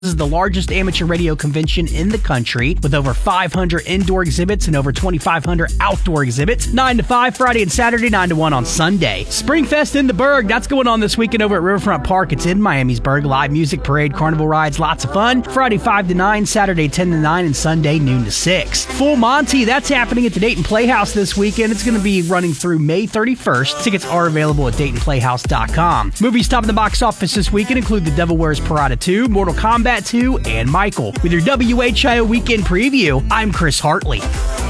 This is the largest amateur radio convention in the country with over 500 indoor exhibits and over 2,500 outdoor exhibits. 9 to 5 Friday and Saturday, 9 to 1 on Sunday. Springfest in the Berg, that's going on this weekend over at Riverfront Park. It's in Miamisburg. Live music, parade, carnival rides, lots of fun. Friday 5 to 9, Saturday 10 to 9, and Sunday noon to 6. Full Monty, that's happening at the Dayton Playhouse this weekend. It's going to be running through May 31st. Tickets are available at DaytonPlayhouse.com. Movies top of the box office this weekend include The Devil Wears Prada 2, Mortal Kombat 2, and Michael. With your WHIO weekend preview, I'm Chris Hartley.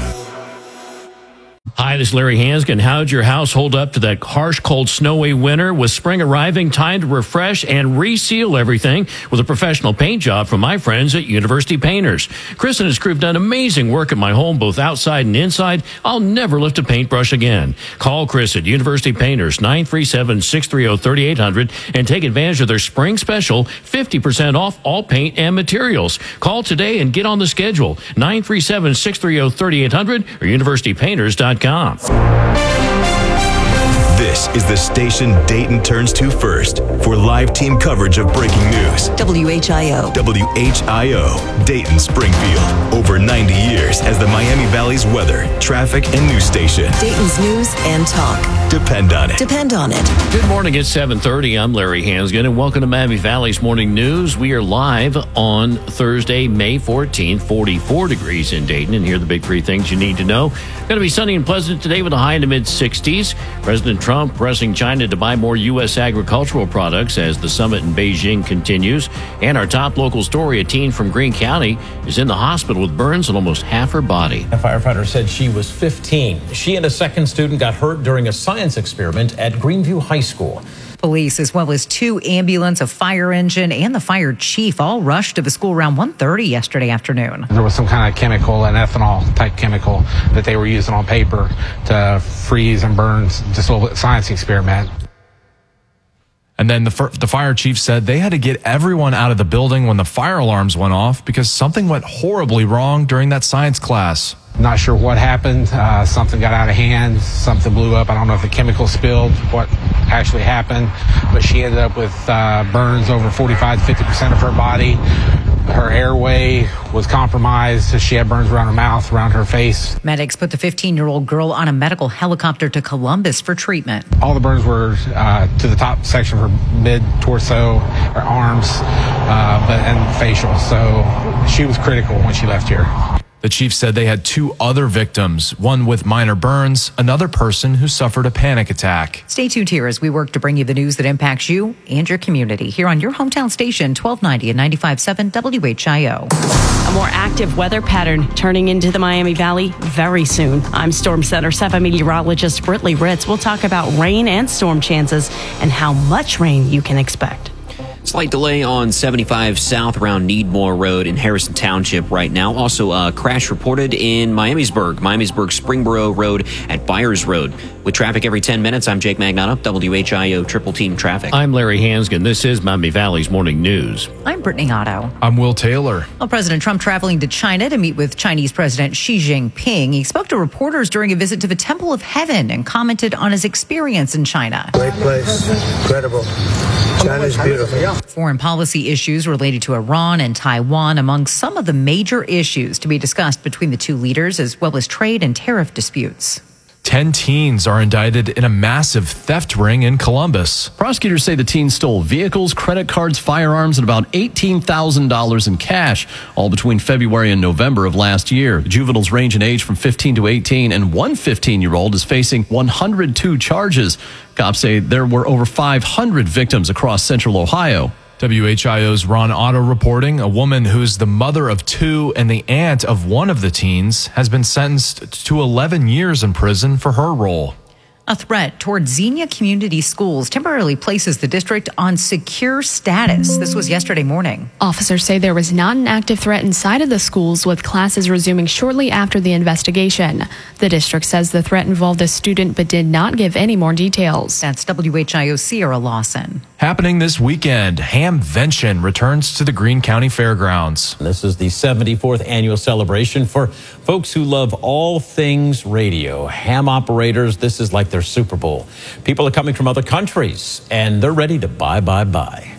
Hi, this is Larry Hansgen. How'd your house hold up to that harsh, cold, snowy winter? With spring arriving, time to refresh and reseal everything with a professional paint job from my friends at University Painters. Chris and his crew have done amazing work at my home, both outside and inside. I'll never lift a paintbrush again. Call Chris at University Painters, 937-630-3800, and take advantage of their spring special, 50% off all paint and materials. Call today and get on the schedule, 937-630-3800 or universitypainters.com. This is the station Dayton turns to first for live team coverage of breaking news. WHIO. WHIO, Dayton, Springfield. Over 90 years as the Miami Valley's weather, traffic, and news station. Dayton's news and talk. Depend on it. Depend on it. Good morning. It's 7:30. I'm Larry Hansgen, and welcome to Miami Valley's Morning News. We are live on Thursday, May 14th, 44 degrees in Dayton, and here are the big three things you need to know. Going to be sunny and pleasant today with a high in the mid-60s. President Trump pressing China to buy more U.S. agricultural products as the summit in Beijing continues. And our top local story, a teen from Greene County is in the hospital with burns on almost half her body. A firefighter said she was 15. She and a second student got hurt during a science experiment at Greenview High School. Police, as well as 2 ambulances, a fire engine, and the fire chief all rushed to the school around 1:30 yesterday afternoon. There was some kind of chemical, an ethanol-type chemical, that they were using on paper to freeze and burn just a little science experiment. And then the fire chief said they had to get everyone out of the building when the fire alarms went off because something went horribly wrong during that science class. Not sure what happened. Something got out of hand. Something blew up. I don't know if the chemical spilled, what actually happened. But she ended up with burns over 45-50% of her body. Her airway was compromised. She had burns around her mouth, around her face. Medics put the 15-year-old girl on a medical helicopter to Columbus for treatment. All the burns were to the top section of her mid-torso, her arms, and facial. So she was critical when she left here. The chief said they had 2 other victims, one with minor burns, another person who suffered a panic attack. Stay tuned here as we work to bring you the news that impacts you and your community here on your hometown station, 1290 and 95.7 WHIO. A more active weather pattern turning into the Miami Valley very soon. I'm Storm Center 7 meteorologist Britley Ritz. We'll talk about rain and storm chances and how much rain you can expect. Slight delay on 75 South around Needmore Road in Harrison Township right now. Also, a crash reported in Miamisburg Springboro Road at Byers Road. With traffic every 10 minutes, I'm Jake Magnotta, WHIO Triple Team Traffic. I'm Larry Hansgen. This is Miami Valley's Morning News. I'm Brittany Otto. I'm Will Taylor. Well, President Trump traveling to China to meet with Chinese President Xi Jinping. He spoke to reporters during a visit to the Temple of Heaven and commented on his experience in China. Great place. Incredible. China's beautiful. Foreign policy issues related to Iran and Taiwan among some of the major issues to be discussed between the 2 leaders, as well as trade and tariff disputes. 10 teens are indicted in a massive theft ring in Columbus. Prosecutors say the teens stole vehicles, credit cards, firearms, and about $18,000 in cash, all between February and November of last year. The juveniles range in age from 15 to 18, and one 15-year-old is facing 102 charges. Cops say there were over 500 victims across central Ohio. WHIO's Ron Otto reporting a woman who's the mother of 2 and the aunt of one of the teens has been sentenced to 11 years in prison for her role. A threat toward Xenia Community Schools temporarily places the district on secure status. This was yesterday morning. Officers say there was not an active threat inside of the schools, with classes resuming shortly after the investigation. The district says the threat involved a student but did not give any more details. That's WHIO Sierra Lawson. Happening this weekend, Hamvention returns to the Greene County Fairgrounds. This is the 74th annual celebration for folks who love all things radio. Ham operators, this is like their Super Bowl. People are coming from other countries, and they're ready to buy.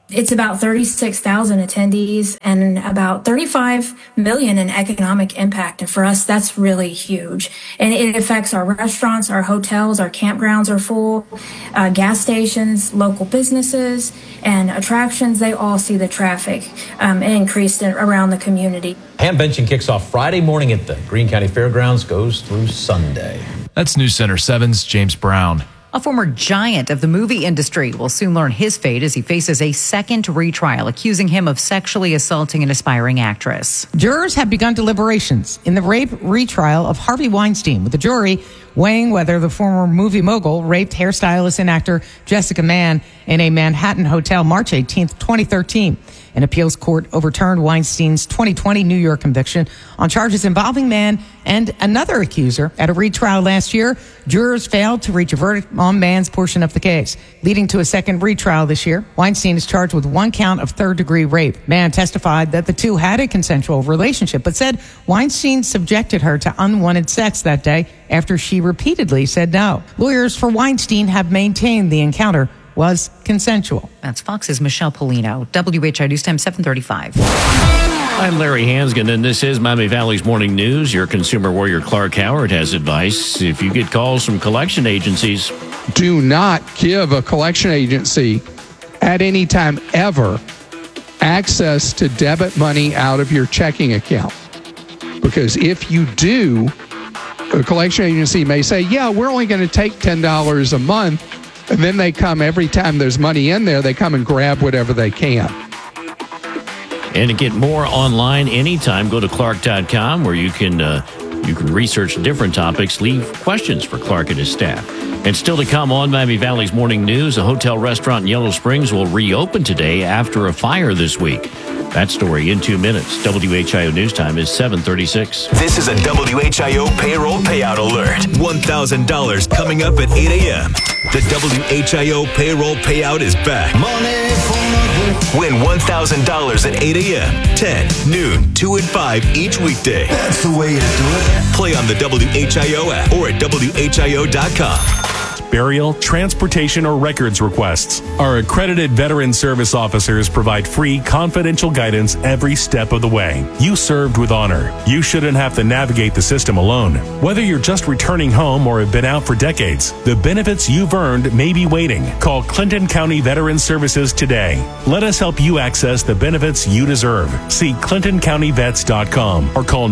It's about 36,000 attendees and about 35 million in economic impact. And for us, that's really huge. And it affects our restaurants, our hotels, our campgrounds are full, gas stations, local businesses, and attractions. They all see the traffic increased around the community. Hamvention kicks off Friday morning at the Greene County Fairgrounds, goes through Sunday. That's News Center 7's James Brown. A former giant of the movie industry will soon learn his fate as he faces a second retrial accusing him of sexually assaulting an aspiring actress. Jurors have begun deliberations in the rape retrial of Harvey Weinstein, with the jury weighing whether the former movie mogul raped hairstylist and actor Jessica Mann in a Manhattan hotel March 18th, 2013. An appeals court overturned Weinstein's 2020 New York conviction on charges involving Mann and another accuser. At a retrial last year, jurors failed to reach a verdict on Mann's portion of the case, leading to a second retrial this year. Weinstein is charged with one count of third-degree rape. Mann testified that the two had a consensual relationship, but said Weinstein subjected her to unwanted sex that day after she repeatedly said no. Lawyers for Weinstein have maintained the encounter was consensual. That's Fox's Michelle Polino. WHI News Time 7:35. I'm Larry Hansgen, and this is Miami Valley's Morning News. Your consumer warrior Clark Howard has advice. If you get calls from collection agencies, do not give a collection agency at any time ever access to debit money out of your checking account. Because if you do, a collection agency may say, yeah, we're only going to take $10 a month. And then they come every time there's money in there, they come and grab whatever they can. And to get more online anytime, go to Clark.com where you can research different topics, leave questions for Clark and his staff. And still to come on Miami Valley's Morning News, a hotel restaurant in Yellow Springs will reopen today after a fire this week. That story in 2 minutes. WHIO News Time is 7:36. This is a WHIO payroll payout alert. $1,000 coming up at 8 a.m. The WHIO payroll payout is back. Win $1,000 at 8 a.m., 10, noon, 2, and 5 each weekday. That's the way to do it. Play on the WHIO app or at WHIO.com. Burial, transportation, or records requests. Our accredited veteran service officers provide free, confidential guidance every step of the way. You served with honor. You shouldn't have to navigate the system alone. Whether you're just returning home or have been out for decades, the benefits you've earned may be waiting. Call Clinton County Veteran Services today. Let us help you access the benefits you deserve. See ClintonCountyVets.com or call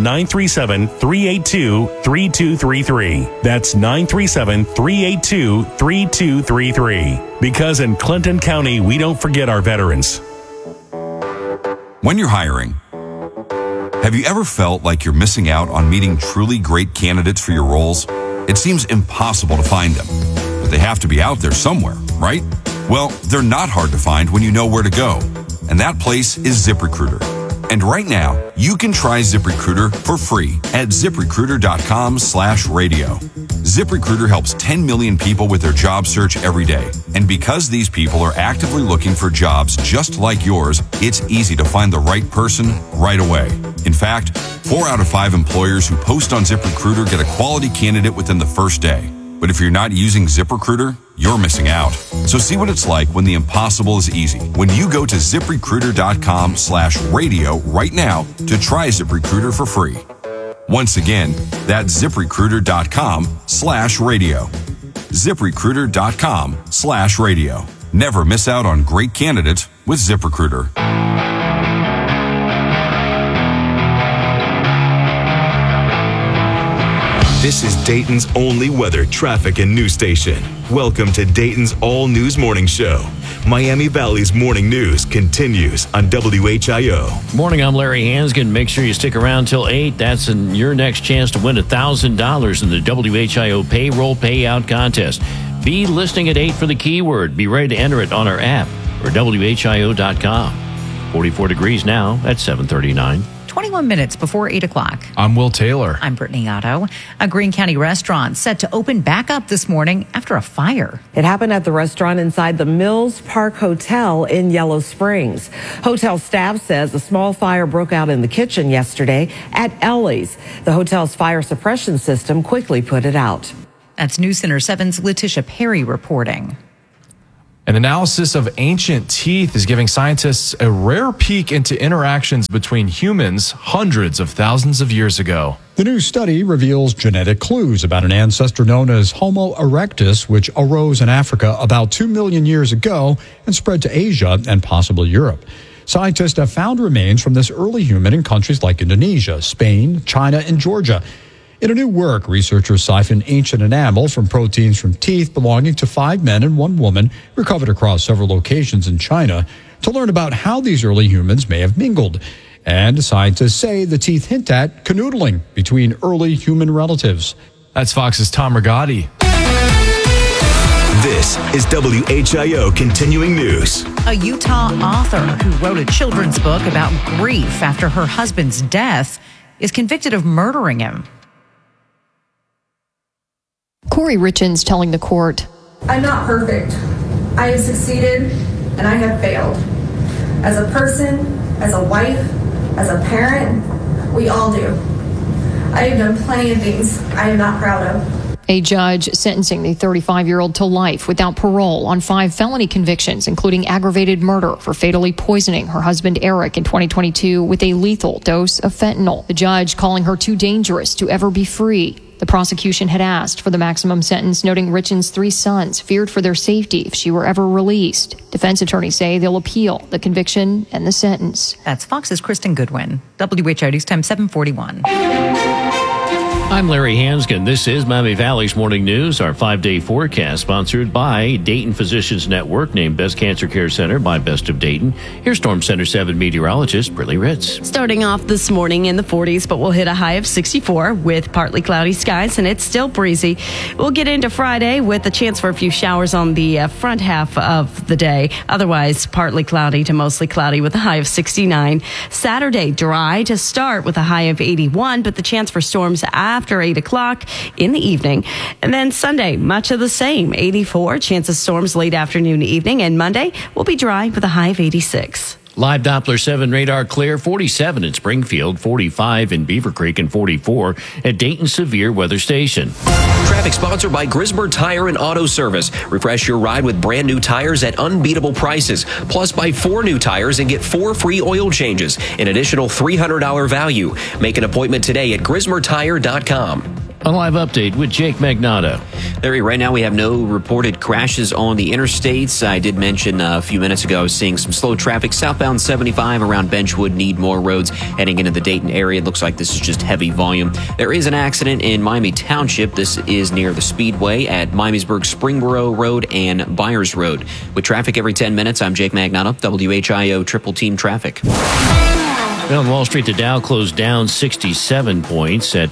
937-382-3233. That's 937-382-3233. Because in Clinton County, we don't forget our veterans. When you're hiring, have you ever felt like you're missing out on meeting truly great candidates for your roles? It seems impossible to find them, but they have to be out there somewhere, right? Well, they're not hard to find when you know where to go, and that place is ZipRecruiter. And right now, you can try ZipRecruiter for free at ZipRecruiter.com/radio. ZipRecruiter helps 10 million people with their job search every day. And because these people are actively looking for jobs just like yours, it's easy to find the right person right away. In fact, 4 out of 5 employers who post on ZipRecruiter get a quality candidate within the first day. But if you're not using ZipRecruiter, you're missing out. So see what it's like when the impossible is easy. When you go to ZipRecruiter.com/radio right now to try ZipRecruiter for free. Once again, that's ZipRecruiter.com/radio. ZipRecruiter.com/radio. Never miss out on great candidates with ZipRecruiter. This is Dayton's only weather, traffic, and news station. Welcome to Dayton's All News Morning Show. Miami Valley's Morning News continues on WHIO. Morning, I'm Larry Hansgen. Make sure you stick around till 8. That's your next chance to win $1,000 in the WHIO Payroll Payout Contest. Be listening at 8 for the keyword. Be ready to enter it on our app or WHIO.com. 44 degrees now at 7:39. 21 minutes before 8 o'clock. I'm Will Taylor. I'm Brittany Otto. A Greene County restaurant set to open back up this morning after a fire. It happened at the restaurant inside the Mills Park Hotel in Yellow Springs. Hotel staff says a small fire broke out in the kitchen yesterday at Ellie's. The hotel's fire suppression system quickly put it out. That's News Center 7's Letitia Perry reporting. An analysis of ancient teeth is giving scientists a rare peek into interactions between humans hundreds of thousands of years ago. The new study reveals genetic clues about an ancestor known as Homo erectus, which arose in Africa about 2 million years ago and spread to Asia and possibly Europe. Scientists have found remains from this early human in countries like Indonesia, Spain, China, and Georgia. In a new work, researchers siphoned ancient enamel from proteins from teeth belonging to 5 men and 1 woman recovered across several locations in China to learn about how these early humans may have mingled. And scientists say the teeth hint at canoodling between early human relatives. That's Fox's Tom Rigotti. This is WHIO Continuing News. A Utah author who wrote a children's book about grief after her husband's death is convicted of murdering him. Corey Richens telling the court, I'm not perfect. I have succeeded and I have failed. As a person, as a wife, as a parent, we all do. I have done plenty of things I am not proud of. A judge sentencing the 35-year-old to life without parole on 5 felony convictions, including aggravated murder for fatally poisoning her husband Eric in 2022 with a lethal dose of fentanyl. The judge calling her too dangerous to ever be free. The prosecution had asked for the maximum sentence, noting Richens' 3 sons feared for their safety if she were ever released. Defense attorneys say they'll appeal the conviction and the sentence. That's Fox's Kristen Goodwin. WHIO News Time 741. I'm Larry Hansgen. This is Miami Valley's Morning News, our 5-day forecast, sponsored by Dayton Physicians Network, named Best Cancer Care Center by Best of Dayton. Here's Storm Center 7 meteorologist Brittany Ritz. Starting off this morning in the 40s, but we'll hit a high of 64 with partly cloudy skies, and it's still breezy. We'll get into Friday with a chance for a few showers on the front half of the day. Otherwise, partly cloudy to mostly cloudy with a high of 69. Saturday, dry to start with a high of 81, but the chance for storms after 8 o'clock in the evening. And then Sunday, much of the same, 84, chance of storms late afternoon, evening. And Monday will be dry with a high of 86. Live Doppler 7 radar clear, 47 in Springfield, 45 in Beaver Creek, and 44 at Dayton Severe Weather Station. Traffic sponsored by Grismer Tire and Auto Service. Refresh your ride with brand new tires at unbeatable prices. Plus, buy 4 new tires and get 4 free oil changes. An additional $300 value. Make an appointment today at GrismerTire.com. A live update with Jake Magnotta. Larry, right now we have no reported crashes on the interstates. I did mention a few minutes ago I was seeing some slow traffic southbound 75 around Benchwood, Needmore Roads, heading into the Dayton area. It looks like this is just heavy volume. There is an accident in Miami Township. This is near the Speedway at Miamisburg, Springboro Road, and Byers Road. With traffic every 10 minutes, I'm Jake Magnotta, WHIO Triple Team Traffic. Well, on Wall Street, the Dow closed down 67 points at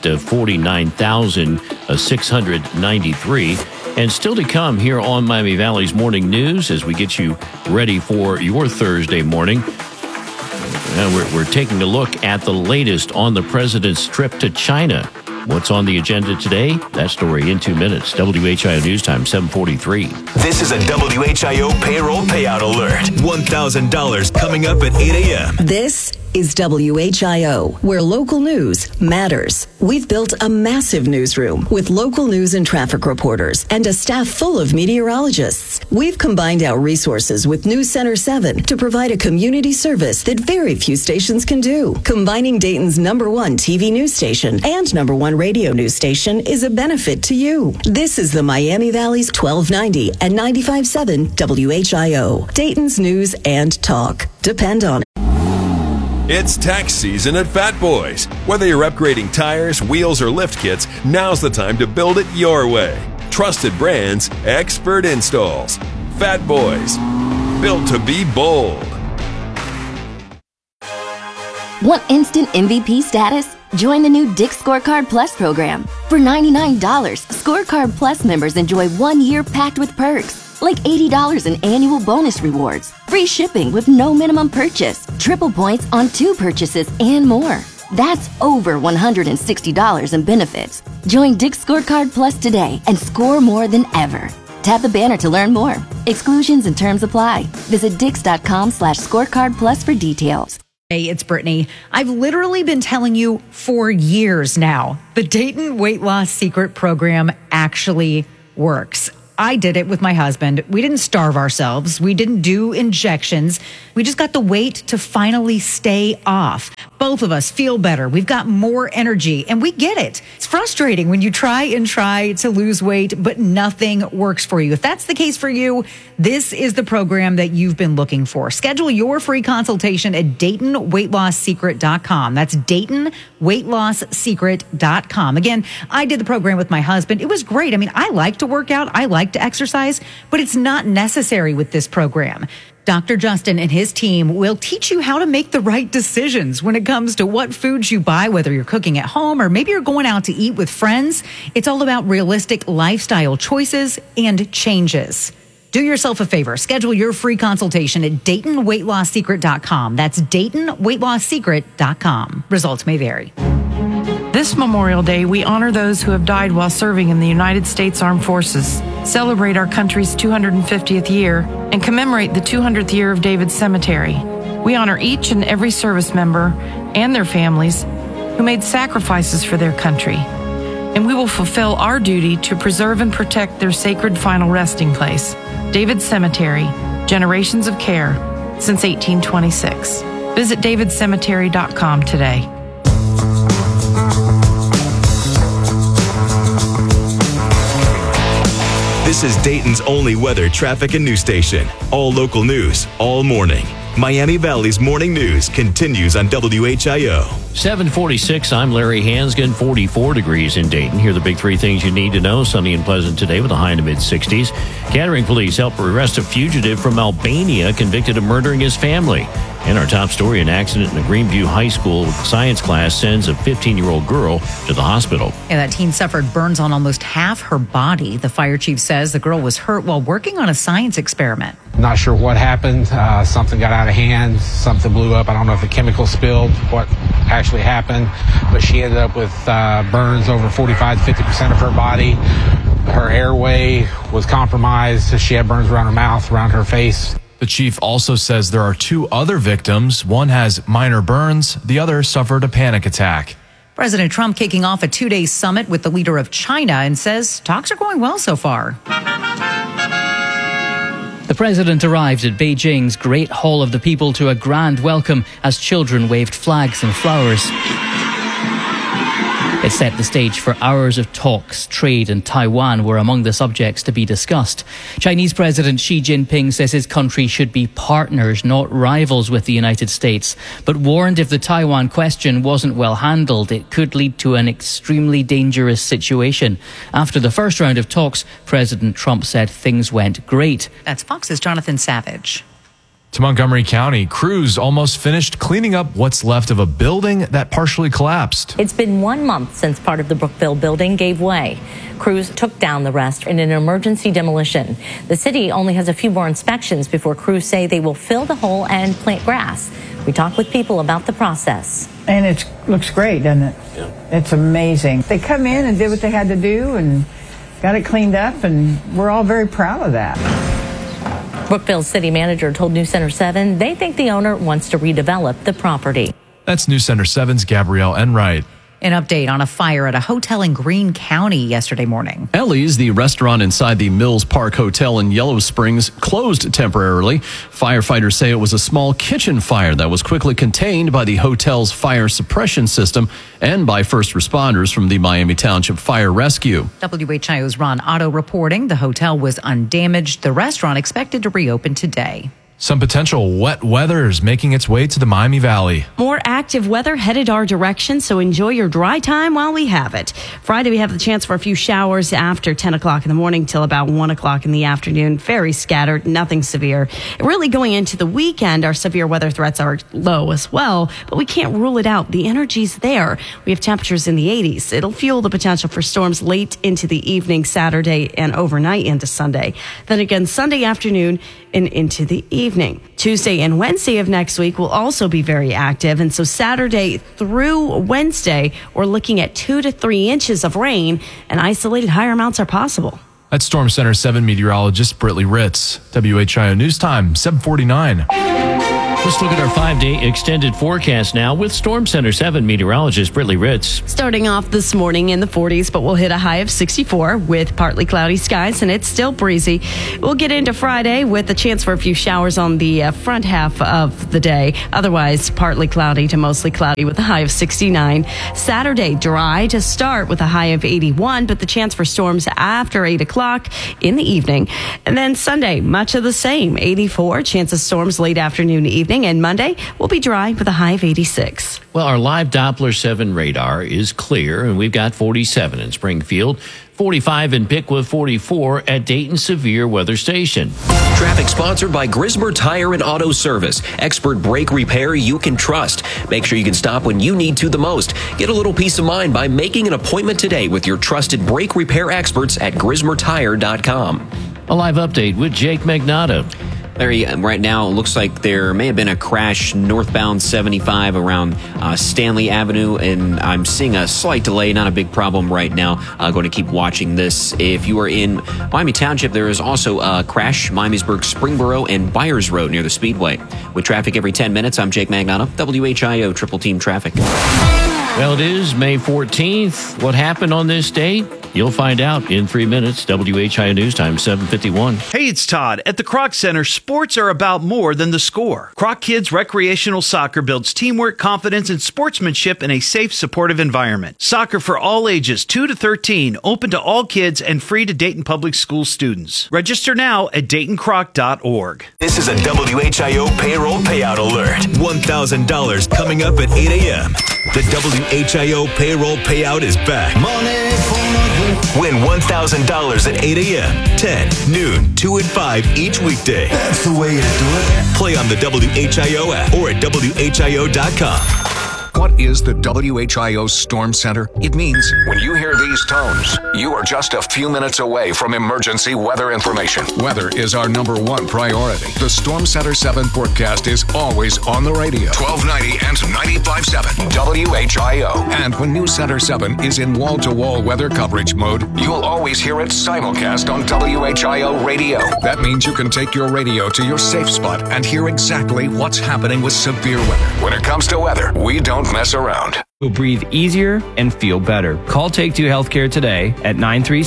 49,693. And still to come here on Miami Valley's Morning News as we get you ready for your Thursday morning. We're taking a look at the latest on the president's trip to China. What's on the agenda today? That story in 2 minutes. WHIO News Time, 7:43. This is a WHIO payroll payout alert. $1,000 coming up at 8 a.m. This is WHIO, where local news matters. We've built a massive newsroom with local news and traffic reporters and a staff full of meteorologists. We've combined our resources with News Center 7 to provide a community service that very few stations can do. Combining Dayton's #1 TV news station and #1 radio news station is a benefit to you. This is the Miami Valley's 1290 and 95.7 WHIO, Dayton's news and talk. Depend on it. It's tax season at Fat Boys. Whether you're upgrading tires, wheels, or lift kits, now's the time to build it your way. Trusted brands, expert installs. Fat Boys, built to be bold. Want instant MVP status? Join the new Dick's Scorecard Plus program. For $99, Scorecard Plus members enjoy 1 year packed with perks, like $80 in annual bonus rewards, free shipping with no minimum purchase, triple points on 2 purchases, and more. That's over $160 in benefits. Join Dick's Scorecard Plus today and score more than ever. Tap the banner to learn more. Exclusions and terms apply. Visit Dix.com/scorecard plus for details. Hey, it's Brittany. I've literally been telling you for years now, the Dayton Weight Loss Secret Program actually works. I did it with my husband. We didn't starve ourselves. We didn't do injections. We just got the weight to finally stay off. Both of us feel better. We've got more energy, and we get it. It's frustrating when you try to lose weight, but nothing works for you. If that's the case for you, this is the program that you've been looking for. Schedule your free consultation at DaytonWeightLossSecret.com. That's DaytonWeightLossSecret.com. Again, I did the program with my husband. It was great. I mean, I like to work out. I like to exercise, but it's not necessary with this program. Dr. Justin and his team will teach you how to make the right decisions when it comes to what foods you buy, whether you're cooking at home or maybe you're going out to eat with friends. It's all about realistic lifestyle choices and changes. Do yourself a favor. Schedule your free consultation at DaytonWeightLossSecret.com. That's DaytonWeightLossSecret.com. Results may vary. This Memorial Day, we honor those who have died while serving in the United States Armed Forces, celebrate our country's 250th year, and commemorate the 200th year of David Cemetery. We honor each and every service member and their families who made sacrifices for their country. And we will fulfill our duty to preserve and protect their sacred final resting place, David Cemetery, generations of care since 1826. Visit davidcemetery.com today. This is Dayton's only weather, traffic, and news station. All local news, all morning. Miami Valley's morning news continues on WHIO. 746, I'm Larry Hansgen, 44 degrees in Dayton. Here are the big three things you need to know. Sunny and pleasant today with a high in the mid-60s. Kettering police help arrest a fugitive from Albania convicted of murdering his family. And our top story, an accident in a Greenview High School science class sends a 15-year-old girl to the hospital. Yeah, that teen suffered burns on almost half her body. The fire chief says the girl was hurt while working on a science experiment. Not sure what happened. Something got out of hand. Something blew up. I don't know if the chemical spilled, what actually happened. But she ended up with burns over 45 to 50% of her body. Her airway was compromised. She had burns around her mouth, around her face. The chief also says there are two other victims. One has minor burns. The other suffered a panic attack. President Trump kicking off a two-day summit with the leader of China and says talks are going well so far. The president arrived at Beijing's Great Hall of the People to a grand welcome as children waved flags and flowers. It set the stage for hours of talks. Trade and Taiwan were among the subjects to be discussed. Chinese President Xi Jinping says his country should be partners, not rivals with the United States, but warned if the Taiwan question wasn't well handled, it could lead to an extremely dangerous situation. After the first round of talks, President Trump said things went great. That's Fox's Jonathan Savage. To Montgomery County, crews almost finished cleaning up what's left of a building that partially collapsed. It's been 1 month since part of the Brookville building gave way. Crews took down the rest in an emergency demolition. The city only has a few more inspections before crews say they will fill the hole and plant grass. We talked with people about the process. And it looks great, doesn't it? Yeah. It's amazing. They come in and did what they had to do and got it cleaned up, and we're all very proud of that. Brookville's city manager told News Center 7 they think the owner wants to redevelop the property. That's News Center 7's Gabrielle Enright. An update on a fire at a hotel in Greene County yesterday morning. Ellie's, the restaurant inside the Mills Park Hotel in Yellow Springs, closed temporarily. Firefighters say it was a small kitchen fire that was quickly contained by the hotel's fire suppression system and by first responders from the Miami Township Fire Rescue. WHIO's Ron Otto reporting the hotel was undamaged. The restaurant expected to reopen today. Some potential wet weather is making its way to the Miami Valley. More active weather headed our direction, so enjoy your dry time while we have it. Friday, we have the chance for a few showers after 10 o'clock in the morning till about 1 o'clock in the afternoon. Very scattered, nothing severe. Really going into the weekend, our severe weather threats are low as well, but we can't rule it out. The energy's there. We have temperatures in the 80s. It'll fuel the potential for storms late into the evening, Saturday, and overnight into Sunday. Then again, Sunday afternoon and into the evening. Tuesday and Wednesday of next week will also be very active. And so Saturday through Wednesday, we're looking at 2 to 3 inches of rain, and isolated higher amounts are possible. That's Storm Center 7 meteorologist Britley Ritz. WHIO News Time, 7:49. Let's look at our 5-day extended forecast now with Storm Center 7 meteorologist Brittany Ritz. Starting off this morning in the 40s, but we'll hit a high of 64 with partly cloudy skies, and it's still breezy. We'll get into Friday with a chance for a few showers on the front half of the day. Otherwise, partly cloudy to mostly cloudy with a high of 69. Saturday, dry to start with a high of 81, but the chance for storms after 8 o'clock in the evening. And then Sunday, much of the same, 84, chance of storms late afternoon, evening. And Monday will be dry with a high of 86. Well, our live Doppler 7 radar is clear, and we've got 47 in Springfield, 45 in Piqua, 44 at Dayton Severe Weather Station. Traffic sponsored by Grismer Tire and Auto Service. Expert brake repair you can trust. Make sure you can stop when you need to the most. Get a little peace of mind by making an appointment today with your trusted brake repair experts at GrismerTire.com. A live update with Jake Magnotta. Larry, right now, it looks like there may have been a crash northbound 75 around Stanley Avenue, and I'm seeing a slight delay, not a big problem right now. Going to keep watching this. If you are in Miami Township, there is also a crash, Miamisburg, Springboro, and Byers Road near the Speedway. With traffic every 10 minutes, I'm Jake Magnotta, WHIO Triple Team Traffic. Well, it is May 14th. What happened on this date? You'll find out in 3 minutes. WHIO News Time, 7:51. Hey, it's Todd. At the Kroc Center, sports are about more than the score. Kroc Kids Recreational Soccer builds teamwork, confidence, and sportsmanship in a safe, supportive environment. Soccer for all ages, 2 to 13, open to all kids and free to Dayton Public School students. Register now at DaytonCroc.org. This is a WHIO payroll payout alert. $1,000 coming up at 8 a.m. The WHIO payroll payout is back. Money for my Win $1,000 at 8 a.m., 10, noon, 2 and 5 each weekday. That's the way you do it. Play on the WHIO app or at WHIO.com. What is the WHIO Storm Center? It means when you hear these tones, you are just a few minutes away from emergency weather information. Weather is our #1 priority. The Storm Center 7 forecast is always on the radio. 1290 and 95.7 WHIO. And when News Center 7 is in wall-to-wall weather coverage mode, you'll always hear it simulcast on WHIO radio. That means you can take your radio to your safe spot and hear exactly what's happening with severe weather. When it comes to weather, we don't mess around. We'll breathe easier and feel better. Call Take Two Healthcare today at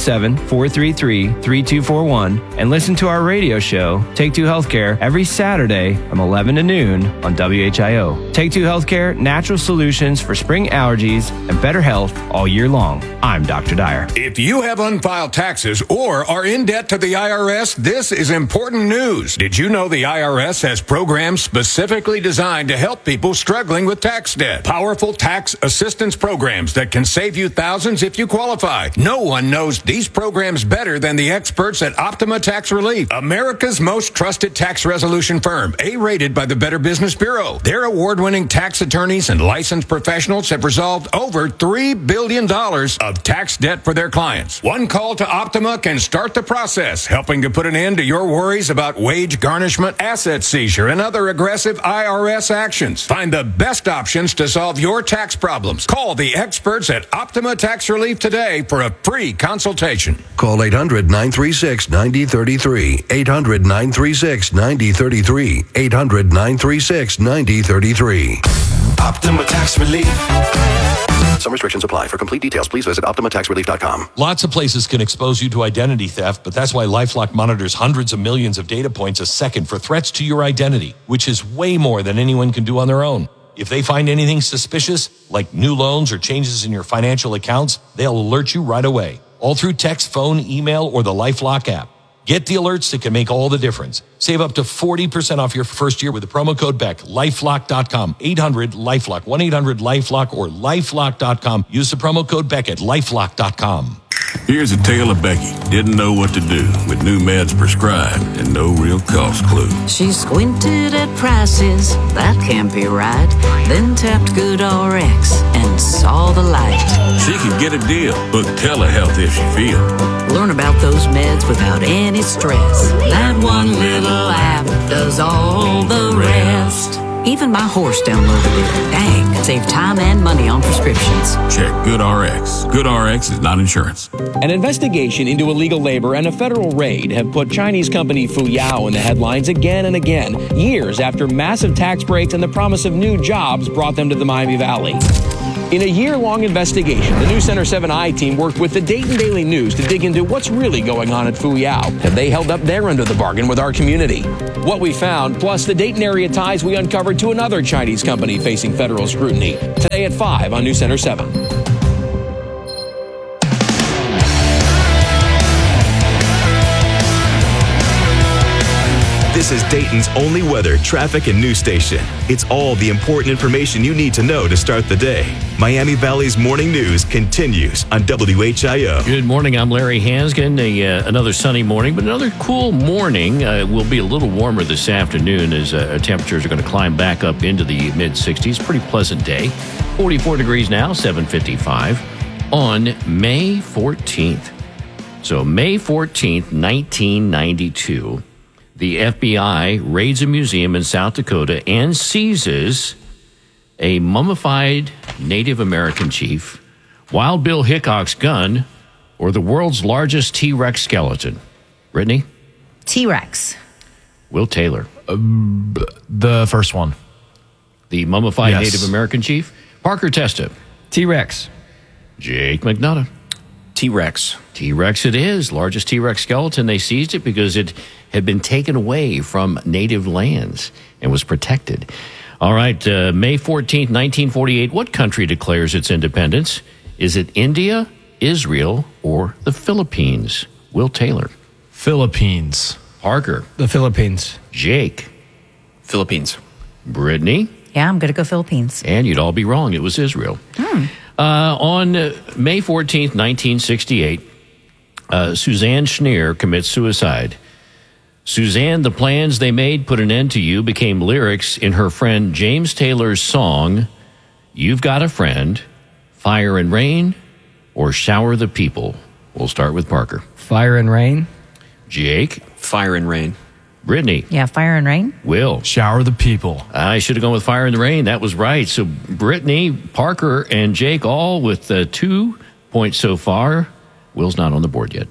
937-433-3241 and listen to our radio show, Take Two Healthcare, every Saturday from 11 to noon on WHIO. Take Two Healthcare, natural solutions for spring allergies and better health all year long. I'm Dr. Dyer. If you have unfiled taxes or are in debt to the IRS, this is important news. Did you know the IRS has programs specifically designed to help people struggling with tax debt? Powerful tax assistance programs that can save you thousands if you qualify. No one knows these programs better than the experts at Optima Tax Relief, America's most trusted tax resolution firm, A-rated by the Better Business Bureau. Their award-winning tax attorneys and licensed professionals have resolved over $3 billion of tax debt for their clients. One call to Optima can start the process, helping to put an end to your worries about wage garnishment, asset seizure, and other aggressive IRS actions. Find the best options to solve your tax problems. Call the experts at Optima Tax Relief today for a free consultation. Call 800-936-9033. 800-936-9033. 800-936-9033. Optima Tax Relief. Some restrictions apply. For complete details, please visit OptimaTaxRelief.com. Lots of places can expose you to identity theft, but that's why LifeLock monitors hundreds of millions of data points a second for threats to your identity, which is way more than anyone can do on their own. If they find anything suspicious, like new loans or changes in your financial accounts, they'll alert you right away, all through text, phone, email, or the LifeLock app. Get the alerts that can make all the difference. Save up to 40% off your first year with the promo code BECK. LifeLock.com. 800-LifeLock. 1-800-LifeLock or LifeLock.com. Use the promo code BECK at LifeLock.com. Here's a tale of Becky. Didn't know what to do with new meds prescribed and no real cost clue. She squinted at prices, that can't be right. Then tapped GoodRx and saw the light. She could get a deal. Book telehealth if she feels. Learn about those meds without any stress. That one little app does all the rest. Even my horse downloaded it. Dang, save time and money on prescriptions. Check GoodRx. GoodRx is not insurance. An investigation into illegal labor and a federal raid have put Chinese company Fuyao in the headlines again and again, years after massive tax breaks and the promise of new jobs brought them to the Miami Valley. In a year-long investigation, the News Center 7i team worked with the Dayton Daily News to dig into what's really going on at Fuyao. Have they held up their end of the bargain with our community? What we found, plus the Dayton area ties we uncovered to another Chinese company facing federal scrutiny. Today at 5 on News Center 7. This is Dayton's only weather, traffic, and news station. It's all the important information you need to know to start the day. Miami Valley's morning news continues on WHIO. Good morning. I'm Larry Hansgen. Another sunny morning, but another cool morning. Will be a little warmer this afternoon as temperatures are going to climb back up into the mid-60s. Pretty pleasant day. 44 degrees now, 7:55 on May 14th. So May 14th, 1992. The FBI raids a museum in South Dakota and seizes a mummified Native American chief, Wild Bill Hickok's gun, or the world's largest T-Rex skeleton. Brittany? T-Rex. Will Taylor? The first one. The mummified Native American chief? Parker Testa? T-Rex. Jake McNutt? T-Rex. T-Rex it is. Largest T-Rex skeleton. They seized it because it had been taken away from native lands and was protected. All right, May 14th, 1948. What country declares its independence? Is it India, Israel, or the Philippines? Will Taylor? Philippines. Parker? The Philippines. Jake? Philippines. Brittany? Yeah, I'm going to go Philippines. And you'd all be wrong. It was Israel. On May 14th, 1968, Suzanne Schneer commits suicide. Suzanne, the plans they made put an end to you became lyrics in her friend James Taylor's song, You've Got a Friend, Fire and Rain, or Shower the People. We'll start with Parker. Fire and Rain. Jake. Fire and Rain. Brittany. Yeah, Fire and Rain. Will. Shower the People. I should have gone with Fire and the Rain. That was right. So Brittany, Parker, and Jake all with 2 points so far. Will's not on the board yet.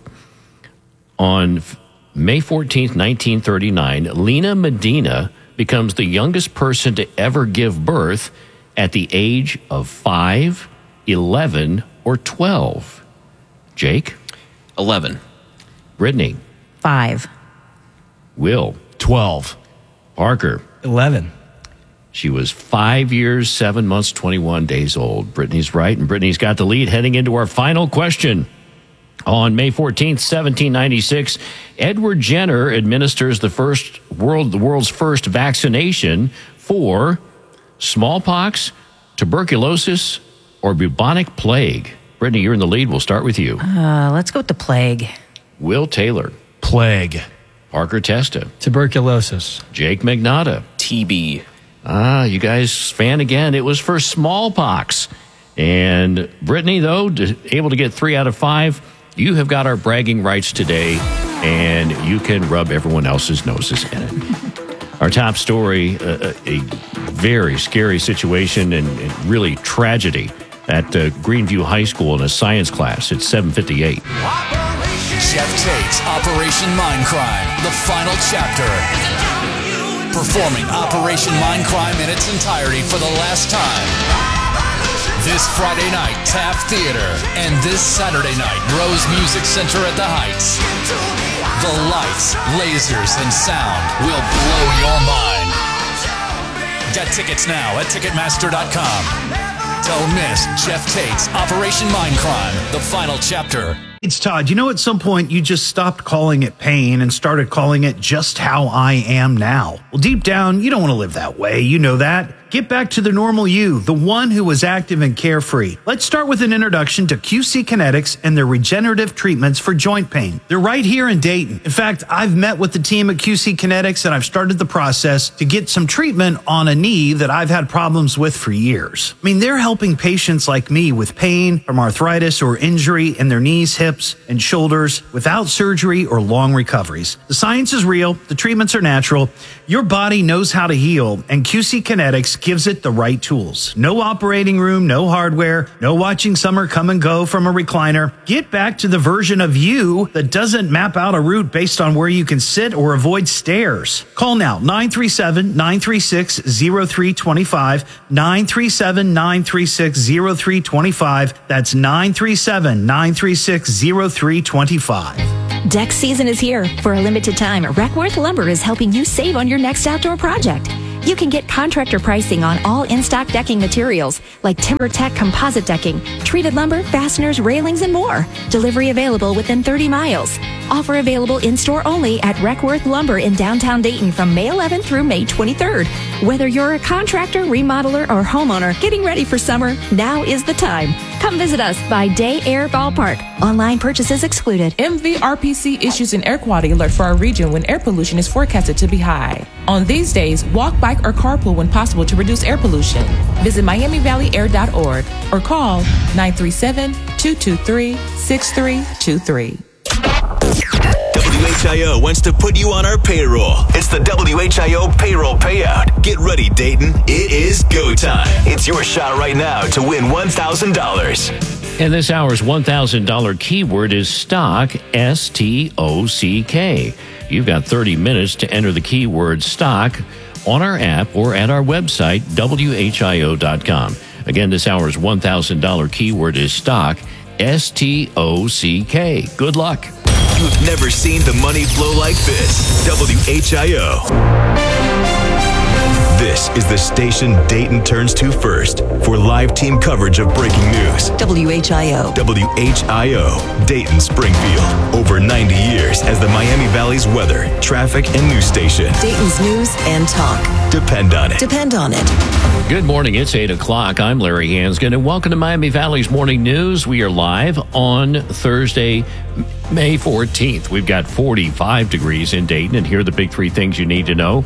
On May 14th, 1939, Lena Medina becomes the youngest person to ever give birth at the age of 5, 11, or 12. Jake? 11. Brittany? 5. Will? 12. Parker? 11. She was 5 years, 7 months, 21 days old. Brittany's right, and Brittany's got the lead heading into our final question. On May 14th, 1796, Edward Jenner administers the world's first vaccination for smallpox, tuberculosis, or bubonic plague. Brittany, you're in the lead. We'll start with you. Let's go with the plague. Will Taylor. Plague. Parker Testa. Tuberculosis. Jake Magnotta. TB. You guys fan again. It was for smallpox. And Brittany, though, able to get 3 out of 5. You have got our bragging rights today, and you can rub everyone else's noses in it. Our top story, a very scary situation and really tragedy at Greenview High School in a science class. It's 7:58. Jeff Tate's Operation Mindcrime, the final chapter. Performing Operation Mindcrime in its entirety for the last time. This Friday night, Taft Theater, and this Saturday night, Rose Music Center at the Heights. The lights, lasers, and sound will blow your mind. Get tickets now at Ticketmaster.com. Don't miss Jeff Tate's Operation Mindcrime, the final chapter. It's Todd. You know, at some point you just stopped calling it pain and started calling it just how I am now. Well, deep down, you don't want to live that way. You know that. Get back to the normal you, the one who was active and carefree. Let's start with an introduction to QC Kinetics and their regenerative treatments for joint pain. They're right here in Dayton. In fact, I've met with the team at QC Kinetics and I've started the process to get some treatment on a knee that I've had problems with for years. I mean, they're helping patients like me with pain from arthritis or injury in their knees, hips, hips, and shoulders without surgery or long recoveries. The science is real. The treatments are natural. Your body knows how to heal, and QC Kinetics gives it the right tools. No operating room, no hardware, no watching summer come and go from a recliner. Get back to the version of you that doesn't map out a route based on where you can sit or avoid stairs. Call now, 937-936-0325, 937-936-0325. That's 937-936-0325. Deck season is here. For a limited time, Reckworth Lumber is helping you save on your next outdoor project. You can get contractor pricing on all in-stock decking materials like TimberTech composite decking, treated lumber, fasteners, railings, and more. Delivery available within 30 miles. Offer available in-store only at Reckworth Lumber in downtown Dayton from May 11th through May 23rd. Whether you're a contractor, remodeler, or homeowner getting ready for summer, now is the time. Come visit us by Day Air Ballpark. Online purchases excluded. MVRPC issues an air quality alert for our region when air pollution is forecasted to be high. On these days, walk, bike, or carpool when possible to reduce air pollution. Visit MiamiValleyAir.org or call 937-223-6323. WHIO wants to put you on our payroll. It's the WHIO payroll payout. Get ready, Dayton. It is go time. It's your shot right now to win $1,000. And this hour's $1,000 keyword is stock, S-T-O-C-K. You've got 30 minutes to enter the keyword stock on our app or at our website, WHIO.com. Again, this hour's $1,000 keyword is stock, S-T-O-C-K. Good luck. You've never seen the money flow like this. WHIO. This is the station Dayton turns to first for live team coverage of breaking news. WHIO. WHIO. Dayton, Springfield. Over 90 years as the Miami Valley's weather, traffic, and news station. Dayton's news and talk. Depend on it. Depend on it. Good morning. It's 8 o'clock. I'm Larry Hansgen, and welcome to Miami Valley's Morning News. We are live on Thursday, May 14th. We've got 45 degrees in Dayton, and here are the big three things you need to know.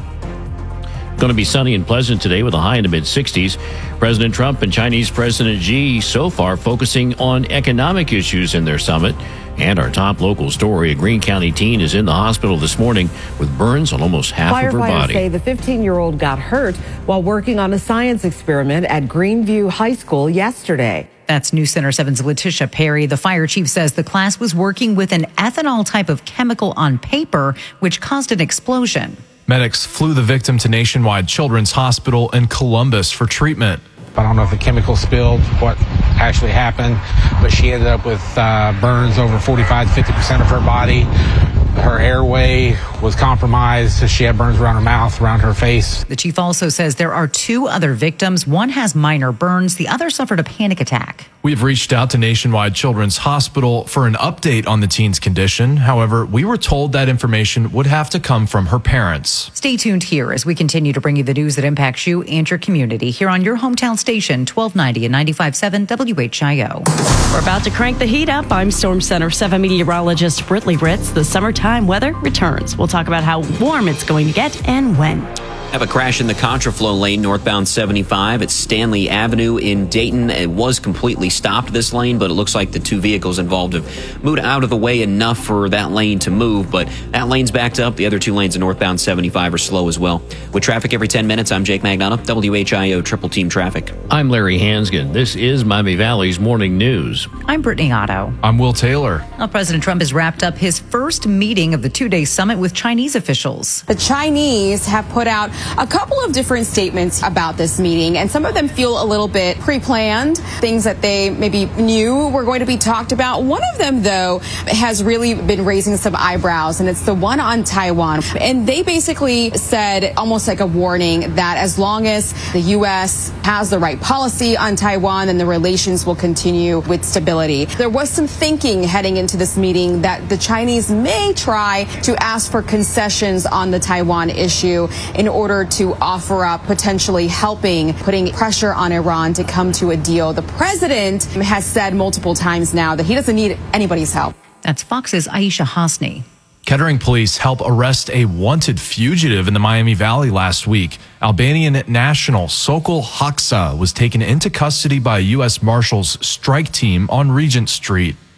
Going to be sunny and pleasant today with a high in the mid-60s. President Trump and Chinese President Xi so far focusing on economic issues in their summit. And our top local story, a Greene County teen is in the hospital this morning with burns on almost half of her body. Firefighters say the 15-year-old got hurt while working on a science experiment at Greenview High School yesterday. That's News Center 7's Letitia Perry. The fire chief says the class was working with an ethanol type of chemical on paper, which caused an explosion. Medics flew the victim to Nationwide Children's Hospital in Columbus for treatment. I don't know if the chemical spilled, what actually happened, but she ended up with burns over 45-50% of her body. Her airway was compromised. She had burns around her mouth, around her face. The chief also says there are two other victims. One has minor burns. The other suffered a panic attack. We've reached out to Nationwide Children's Hospital for an update on the teen's condition. However, we were told that information would have to come from her parents. Stay tuned here as we continue to bring you the news that impacts you and your community here on your hometown station, 1290 and 95.7 WHIO. We're about to crank the heat up. I'm Storm Center 7 meteorologist Britley Ritz. The summertime weather returns. We'll talk about how warm it's going to get and when. Have a crash in the contraflow lane northbound 75 at Stanley Avenue in Dayton. It was completely stopped, this lane, but it looks like the two vehicles involved have moved out of the way enough for that lane to move, but that lane's backed up. The other two lanes in northbound 75 are slow as well. With traffic every 10 minutes, I'm Jake Magnata, WHIO Triple Team Traffic. I'm Larry Hansgen. This is Miami Valley's Morning News. I'm Brittany Otto. I'm Will Taylor. Well, President Trump has wrapped up his first meeting of the two-day summit with Chinese officials. The Chinese have put out a couple of different statements about this meeting, and some of them feel a little bit pre-planned, things that they maybe knew were going to be talked about. One of them, though, has really been raising some eyebrows, and it's the one on Taiwan. And they basically said, almost like a warning, that as long as the U.S. has the right policy on Taiwan, then the relations will continue with stability. There was some thinking heading into this meeting that the Chinese may try to ask for concessions on the Taiwan issue in order to offer up potentially putting pressure on Iran to come to a deal. The president has said multiple times now that he doesn't need anybody's help. That's Fox's Aisha Hosni. Kettering police helped arrest a wanted fugitive in the Miami Valley last week. Albanian national Sokol Haksa was taken into custody by a U.S. Marshals strike team on Regent Street.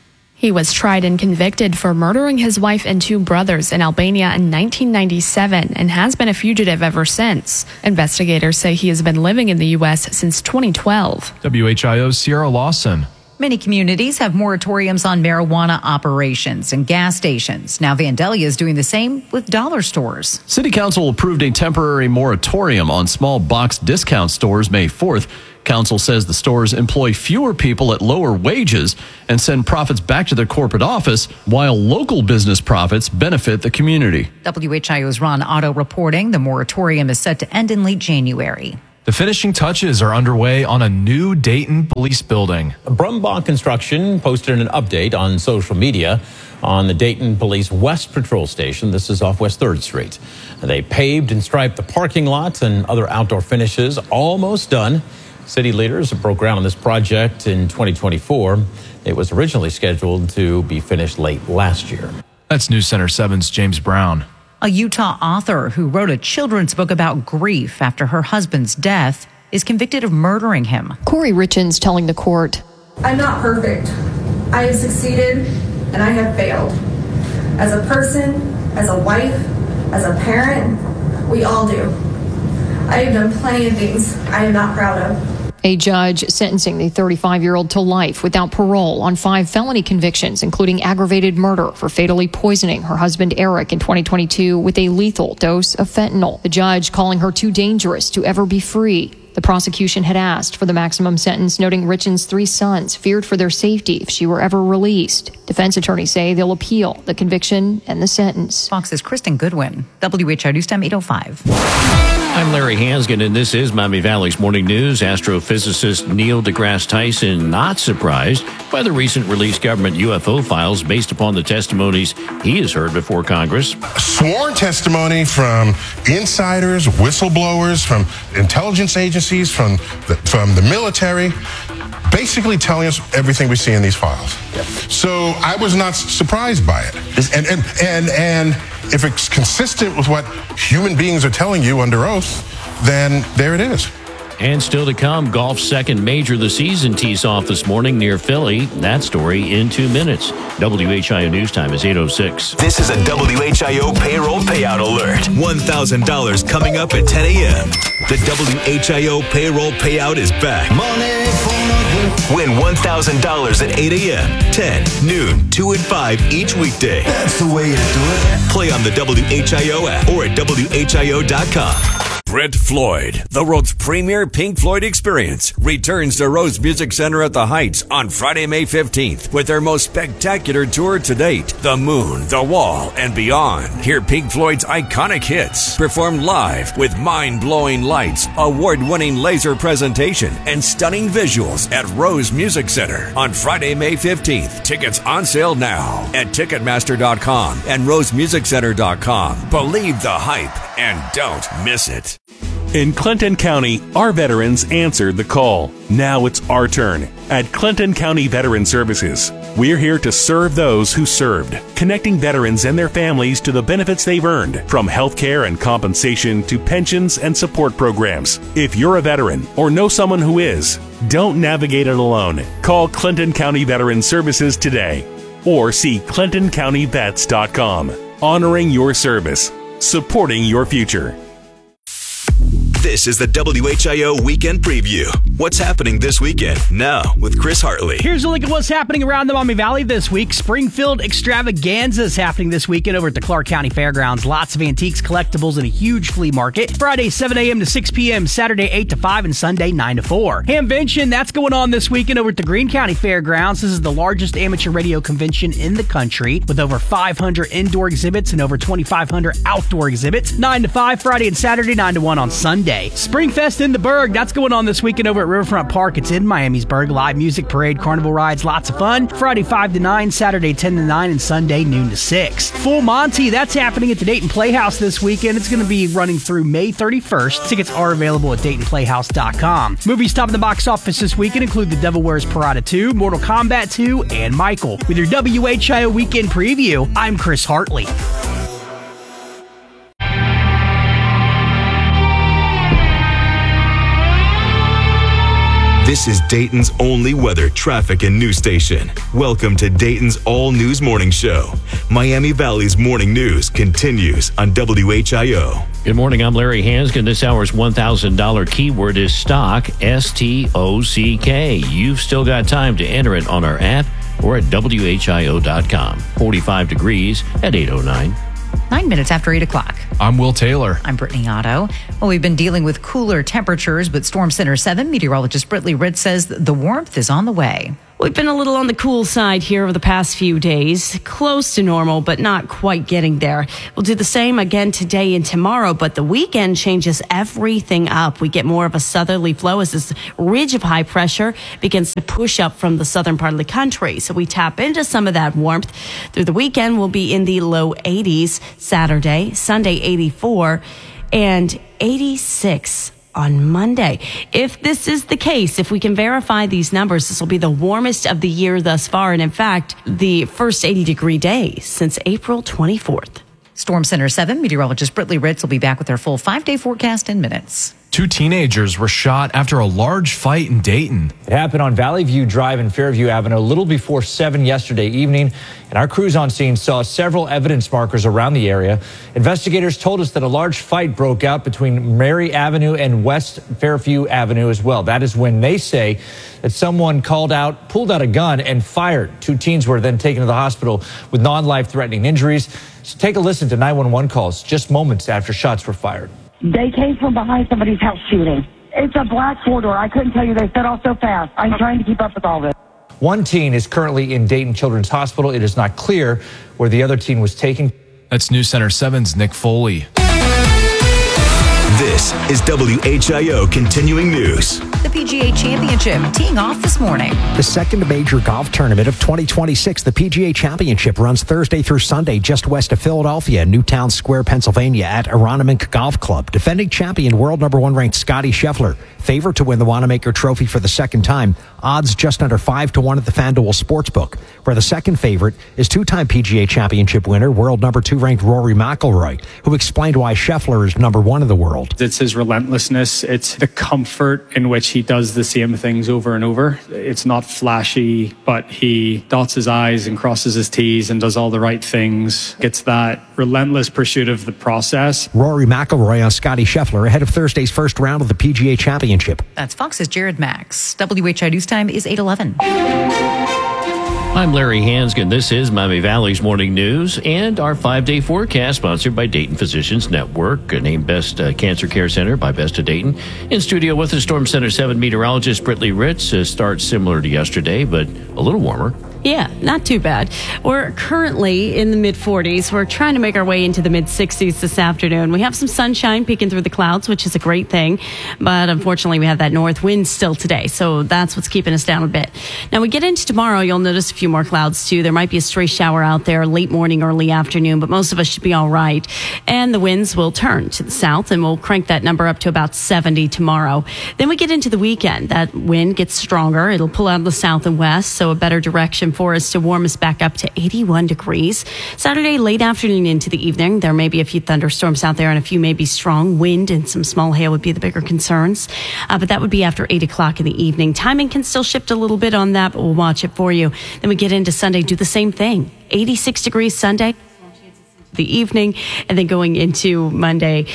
He was tried and convicted for murdering his wife and 2 brothers in Albania in 1997 and has been a fugitive ever since. Investigators say he has been living in the U.S. since 2012. WHIO's Sierra Lawson. Many communities have moratoriums on marijuana operations and gas stations. Now Vandalia is doing the same with dollar stores. City Council approved a temporary moratorium on small box discount stores May 4th. Council says the stores employ fewer people at lower wages and send profits back to their corporate office, while local business profits benefit the community. WHIO's Ron Otto reporting the moratorium is set to end in late January. The finishing touches are underway on a new Dayton police building. Brumbach Construction posted an update on social media on the Dayton Police West Patrol Station. This is off West 3rd Street. They paved and striped the parking lots and other outdoor finishes, almost done. City leaders broke ground on this project in 2024. It was originally scheduled to be finished late last year. That's News Center 7's James Brown. A Utah author who wrote a children's book about grief after her husband's death is convicted of murdering him. Corey Richens telling the court, I'm not perfect. I have succeeded and I have failed. As a person, as a wife, as a parent, we all do. I have done plenty of things I am not proud of. A judge sentencing the 35-year-old to life without parole on 5 felony convictions, including aggravated murder for fatally poisoning her husband Eric in 2022 with a lethal dose of fentanyl. The judge calling her too dangerous to ever be free. The prosecution had asked for the maximum sentence, noting Richens' 3 sons feared for their safety if she were ever released. Defense attorneys say they'll appeal the conviction and the sentence. Fox's Kristen Goodwin, WHIO News Time 8:05. I'm Larry Hansgen, and this is Miami Valley's Morning News. Astrophysicist Neil deGrasse Tyson not surprised by the recent released government UFO files based upon the testimonies he has heard before Congress. Sworn testimony from insiders, whistleblowers, from intelligence agencies, from the military, basically telling us everything we see in these files. Yep. So I was not surprised by it. And if it's consistent with what human beings are telling you under oath, then there it is. And still to come, golf's second major of the season tees off this morning near Philly. That story in 2 minutes. WHIO News Time is 8:06. This is a WHIO payroll payout alert. $1,000 coming up at 10 a.m. The WHIO payroll payout is back. Win $1,000 at 8 a.m., 10, noon, 2, and 5 each weekday. That's the way to do it. Play on the WHIO app or at WHIO.com. Brent Floyd, the world's premier Pink Floyd experience, returns to Rose Music Center at the Heights on Friday, May 15th with their most spectacular tour to date, The Moon, The Wall, and Beyond. Hear Pink Floyd's iconic hits performed live with mind-blowing lights, award-winning laser presentation, and stunning visuals at Rose Music Center on Friday, May 15th. Tickets on sale now at Ticketmaster.com and RoseMusicCenter.com. Believe the hype and don't miss it. In Clinton County, our veterans answered the call. Now it's our turn. At Clinton County Veteran Services, we're here to serve those who served, connecting veterans and their families to the benefits they've earned, from health care and compensation to pensions and support programs. If you're a veteran or know someone who is, don't navigate it alone. Call Clinton County Veteran Services today or see ClintonCountyVets.com. Honoring your service, supporting your future. This is the WHIO Weekend Preview. What's happening this weekend? Now with Chris Hartley. Here's a look at what's happening around the Miami Valley this week. Springfield Extravaganza is happening this weekend over at the Clark County Fairgrounds. Lots of antiques, collectibles, and a huge flea market. Friday, 7 a.m. to 6 p.m., Saturday, 8 to 5, and Sunday, 9 to 4. Hamvention, that's going on this weekend over at the Greene County Fairgrounds. This is the largest amateur radio convention in the country with over 500 indoor exhibits and over 2,500 outdoor exhibits. 9 to 5 Friday and Saturday, 9 to 1 on Sunday. Springfest in the Berg, that's going on this weekend over at Riverfront Park. It's in Miamisburg. Live music, parade, carnival rides, lots of fun. Friday 5 to 9, Saturday 10 to 9, and Sunday noon to 6. Full Monty, that's happening at the Dayton Playhouse this weekend. It's going to be running through May 31st. Tickets are available at DaytonPlayhouse.com. Movies topping the box office this weekend include The Devil Wears Prada 2, Mortal Kombat 2, and Michael. With your WHIO Weekend Preview, I'm Chris Hartley. This is Dayton's only weather, traffic, and news station. Welcome to Dayton's All News Morning Show. Miami Valley's morning news continues on WHIO. Good morning, I'm Larry Hanskin. This hour's $1,000 keyword is stock, S-T-O-C-K. You've still got time to enter it on our app or at WHIO.com. 45 degrees at 8:09. 9 minutes after 8 o'clock. I'm Will Taylor. I'm Brittany Otto. Well, we've been dealing with cooler temperatures, but Storm Center 7 meteorologist Britley Ritz says the warmth is on the way. We've been a little on the cool side here over the past few days, close to normal, but not quite getting there. We'll do the same again today and tomorrow, but the weekend changes everything up. We get more of a southerly flow as this ridge of high pressure begins to push up from the southern part of the country. So we tap into some of that warmth. Through the weekend, we'll be in the low 80s Saturday, Sunday 84, and 86 on Monday. If this is the case, if we can verify these numbers, this will be the warmest of the year thus far. And in fact, the first 80-degree day since April 24th. Storm Center 7 meteorologist Britley Ritz will be back with our full 5-day forecast in minutes. 2 teenagers were shot after a large fight in Dayton. It happened on Valley View Drive and Fairview Avenue a little before 7 yesterday evening, and our crews on scene saw several evidence markers around the area. Investigators told us that a large fight broke out between Mary Avenue and West Fairview Avenue as well. That is when they say that someone pulled out a gun and fired. 2 teens were then taken to the hospital with non-life-threatening injuries. So take a listen to 911 calls just moments after shots were fired. They came from behind somebody's house shooting. It's a black 4-door. I couldn't tell you. They set off so fast. I'm trying to keep up with all this. 1 teen is currently in Dayton Children's Hospital. It is not clear where the other teen was taken. That's News Center 7's Nick Foley. This is WHIO Continuing News. The PGA Championship teeing off this morning. The second major golf tournament of 2026, the PGA Championship, runs Thursday through Sunday just west of Philadelphia, Newtown Square, Pennsylvania at Aronimink Golf Club. Defending champion, world number 1 ranked Scotty Scheffler, favorite to win the Wanamaker Trophy for the second time. Odds just under 5-1 at the FanDuel Sportsbook, where the second favorite is 2-time PGA Championship winner, world number 2 ranked Rory McIlroy, who explained why Scheffler is number 1 in the world. It's his relentlessness. It's the comfort in which he does the same things over and over. It's not flashy, but he dots his I's and crosses his T's and does all the right things. It's that relentless pursuit of the process. Rory McIlroy on Scotty Scheffler ahead of Thursday's first round of the PGA Championship. That's Fox's Jared Max. WHI News Time is 8:11. I'm Larry Hanskin. This is Miami Valley's Morning News and our 5-day forecast sponsored by Dayton Physicians Network, named Best Cancer Care Center by Best of Dayton. In studio with the Storm Center 7 meteorologist Britley Ritz. Starts similar to yesterday, but a little warmer. Yeah, not too bad. We're currently in the mid-40s. We're trying to make our way into the mid-60s this afternoon. We have some sunshine peeking through the clouds, which is a great thing. But unfortunately, we have that north wind still today. So that's what's keeping us down a bit. Now, we get into tomorrow, you'll notice a few more clouds, too. There might be a stray shower out there late morning, early afternoon, but most of us should be all right. And the winds will turn to the south, and we'll crank that number up to about 70 tomorrow. Then we get into the weekend. That wind gets stronger. It'll pull out of the south and west, so a better direction for us to warm us back up to 81 degrees. Saturday, late afternoon into the evening, there may be a few thunderstorms out there and a few maybe strong wind and some small hail would be the bigger concerns. But that would be after 8 o'clock in the evening. Timing can still shift a little bit on that, but we'll watch it for you. Then we get into Sunday, do the same thing. 86 degrees Sunday. The evening, and then going into Monday,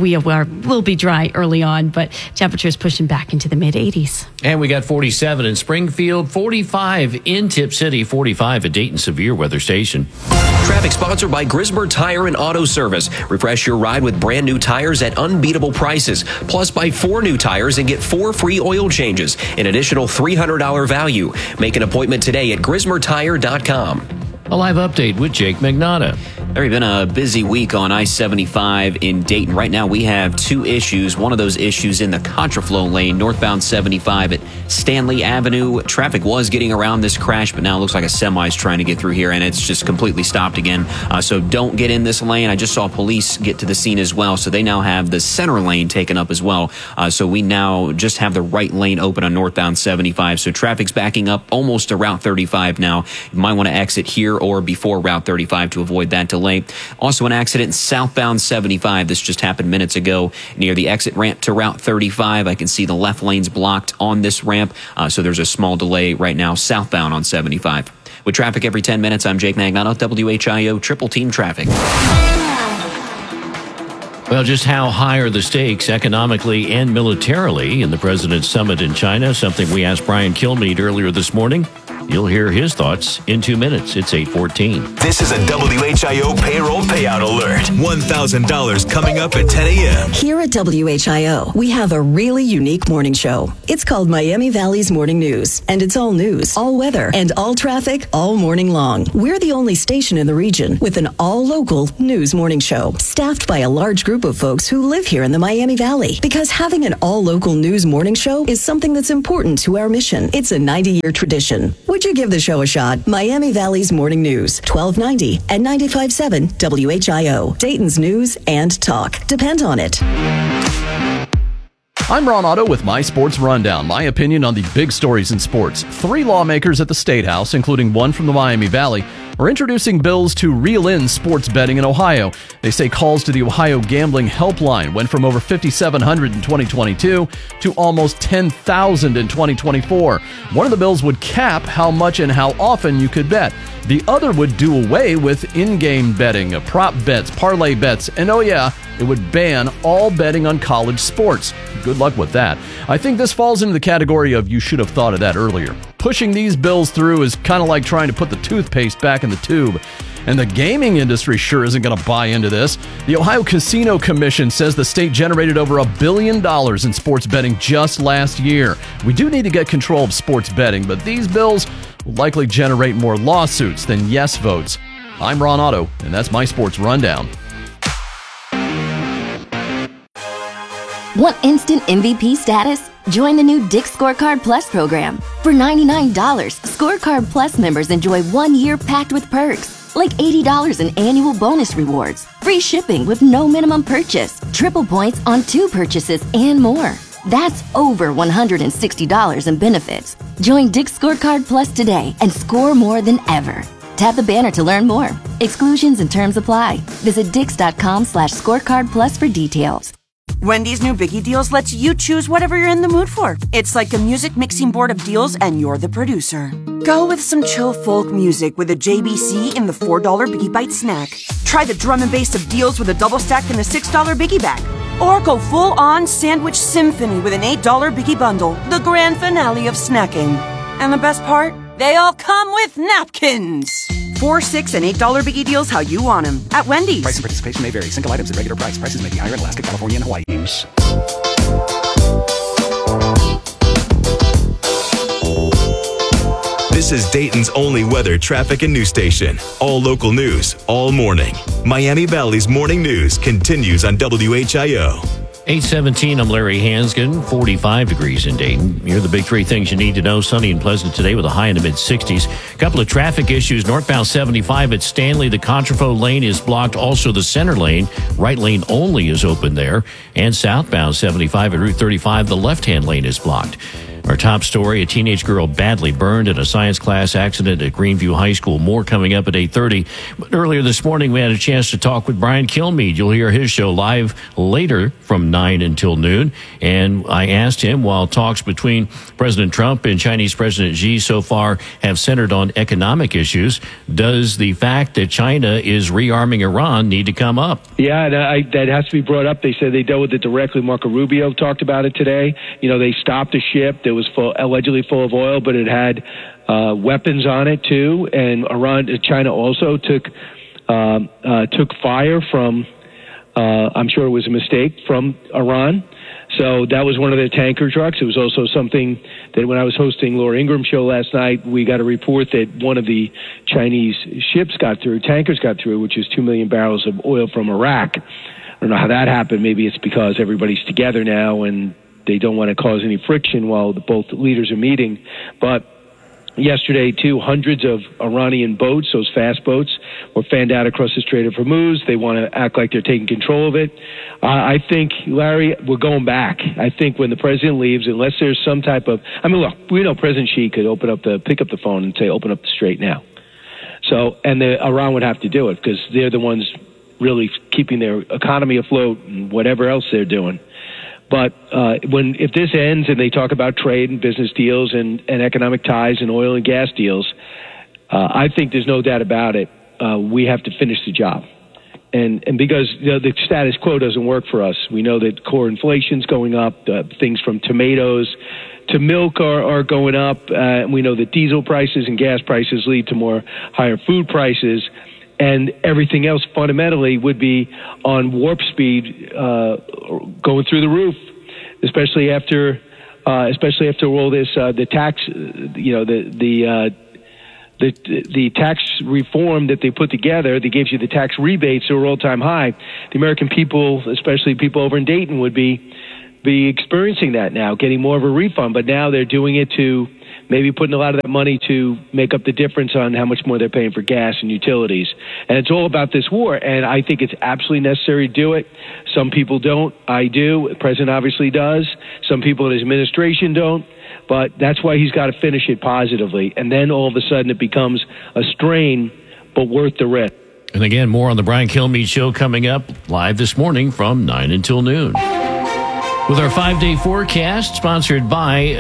we'll be dry early on, but temperatures pushing back into the mid-80s. And we got 47 in Springfield, 45 in Tip City, 45 at Dayton Severe Weather Station. Traffic sponsored by Grismer Tire and Auto Service. Refresh your ride with brand new tires at unbeatable prices. Plus, buy 4 new tires and get 4 free oil changes, an additional $300 value. Make an appointment today at GrismerTire.com. A live update with Jake Magnotta. There has been a busy week on I-75 in Dayton. Right now we have 2 issues. One of those issues in the contraflow lane, northbound 75 at Stanley Avenue. Traffic was getting around this crash, but now it looks like a semi is trying to get through here, and it's just completely stopped again. So don't get in this lane. I just saw police get to the scene as well, so they now have the center lane taken up as well. So we now just have the right lane open on northbound 75. So traffic's backing up almost to Route 35 now. You might want to exit here or before Route 35 to avoid that delay. delay. Also an accident southbound 75. This just happened minutes ago near the exit ramp to Route 35. I can see the left lanes blocked on this ramp, so there's a small delay right now southbound on 75. With traffic every 10 minutes, I'm Jake Magnato, WHIO Triple Team Traffic. Well, just how high are the stakes economically and militarily in the President's Summit in China? Something we asked Brian Kilmeade earlier this morning. You'll hear his thoughts in 2 minutes. It's 8:14. This is a WHIO payroll payout alert. $1,000 coming up at 10 a.m. Here at WHIO, we have a really unique morning show. It's called Miami Valley's Morning News, and it's all news, all weather, and all traffic all morning long. We're the only station in the region with an all-local news morning show, staffed by a large group of folks who live here in the Miami Valley. Because having an all-local news morning show is something that's important to our mission. It's a 90-year tradition. Would you give the show a shot? Miami Valley's Morning News, 1290 and 95.7 WHIO. Dayton's news and talk. Depend on it. I'm Ron Otto with My Sports Rundown, my opinion on the big stories in sports. 3 lawmakers at the State House, including one from the Miami Valley, are introducing bills to reel in sports betting in Ohio. They say calls to the Ohio Gambling Helpline went from over 5,700 in 2022 to almost 10,000 in 2024. One of the bills would cap how much and how often you could bet. The other would do away with in-game betting, prop bets, parlay bets, and oh yeah, it would ban all betting on college sports. Good luck with that. I think this falls into the category of you should have thought of that earlier. Pushing these bills through is kind of like trying to put the toothpaste back in the tube. And the gaming industry sure isn't going to buy into this. The Ohio Casino Commission says the state generated over $1 billion in sports betting just last year. We do need to get control of sports betting, but these bills will likely generate more lawsuits than yes votes. I'm Ron Otto, and that's My Sports Rundown. Want instant MVP status? Join the new Dick's Scorecard Plus program. For $99, Scorecard Plus members enjoy 1 year packed with perks, like $80 in annual bonus rewards, free shipping with no minimum purchase, triple points on 2 purchases, and more. That's over $160 in benefits. Join Dick's Scorecard Plus today and score more than ever. Tap the banner to learn more. Exclusions and terms apply. Visit dix.com/scorecard plus for details. Wendy's new Biggie Deals lets you choose whatever you're in the mood for. It's like a music mixing board of deals, and you're the producer. Go with some chill folk music with a JBC in the $4 Biggie Bite snack. Try the drum and bass of deals with a double stack in the $6 Biggie Bag. Or go full-on sandwich symphony with an $8 Biggie Bundle, the grand finale of snacking. And the best part? They all come with napkins. $4, $6, and $8 Biggie Deals how you want them at Wendy's. Price and participation may vary. Single items at regular price. Prices may be higher in Alaska, California, and Hawaii. Use. This is Dayton's only weather, traffic, and news station. All local news, all morning. Miami Valley's Morning News continues on WHIO. 8:17, I'm Larry Hansgen, 45 degrees in Dayton. Here are the big 3 things you need to know. Sunny and pleasant today with a high in the mid-60s. A couple of traffic issues. Northbound 75 at Stanley, the Contrafo lane is blocked. Also, the center lane, right lane only is open there. And southbound 75 at Route 35, the left-hand lane is blocked. Our top story, a teenage girl badly burned in a science class accident at Greenview High School. More coming up at 8:30. But earlier this morning, we had a chance to talk with Brian Kilmeade. You'll hear his show live later from 9 until noon. And I asked him, while talks between President Trump and Chinese President Xi so far have centered on economic issues, does the fact that China is rearming Iran need to come up? Yeah, that has to be brought up. They said they dealt with it directly. Marco Rubio talked about it today. You know, they stopped a ship that was allegedly full of oil, but it had weapons on it too. And China also took fire from. I'm sure it was a mistake from Iran. So that was one of their tanker trucks. It was also something that when I was hosting Laura Ingram's show last night, we got a report that one of the Chinese tankers got through, which is 2 million barrels of oil from Iraq. I don't know how that happened. Maybe it's because everybody's together now and they don't want to cause any friction while both leaders are meeting. But yesterday, too, hundreds of Iranian boats, those fast boats, were fanned out across the Strait of Hormuz. They want to act like they're taking control of it. I think, Larry, we're going back. I think when the president leaves, unless there's some type of... I mean, look, we know President Xi could pick up the phone and say, open up the strait now. So, and Iran would have to do it because they're the ones really keeping their economy afloat and whatever else they're doing. But if this ends and they talk about trade and business deals and economic ties and oil and gas deals, I think there's no doubt about it. We have to finish the job. And because the status quo doesn't work for us. We know that core inflation's going up. Things from tomatoes to milk are going up. And we know that diesel prices and gas prices lead to more higher food prices. And everything else fundamentally would be on warp speed, going through the roof, especially after all this, the tax, the tax reform that they put together that gives you the tax rebates to an all-time high. The American people, especially people over in Dayton, would be experiencing that now, getting more of a refund. But now they're doing it to maybe putting a lot of that money to make up the difference on how much more they're paying for gas and utilities. And it's all about this war. And I think it's absolutely necessary to do it. Some people don't. I do. The president obviously does. Some people in his administration don't. But that's why he's got to finish it positively. And then all of a sudden it becomes a strain, but worth the risk. And again, more on the Brian Kilmeade Show coming up live this morning from 9 until noon. With our 5-day forecast, sponsored by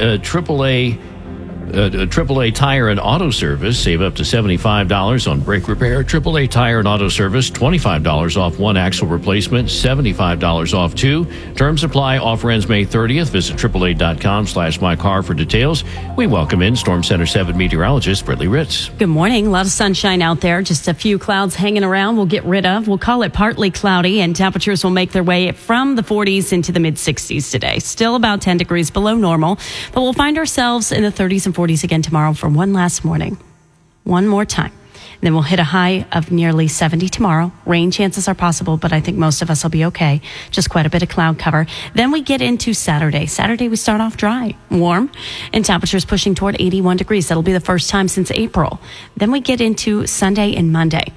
AAA Tire and Auto Service. Save up to $75 on brake repair. AAA Tire and Auto Service, $25 off one axle replacement, $75 off two. Terms apply. Offer ends May 30th. Visit AAA.com/mycar for details. We welcome in Storm Center 7 meteorologist Brittany Ritz. Good morning. A lot of sunshine out there. Just a few clouds hanging around we'll get rid of. We'll call it partly cloudy, and temperatures will make their way from the 40s into the mid-60s today. Still about 10 degrees below normal, but we'll find ourselves in the 30s and 40s again tomorrow for one last morning. One more time. And then we'll hit a high of nearly 70 tomorrow. Rain chances are possible, but I think most of us will be okay. Just quite a bit of cloud cover. Then we get into Saturday. Saturday, we start off dry, warm, and temperatures pushing toward 81 degrees. That'll be the first time since April. Then we get into Sunday and Monday.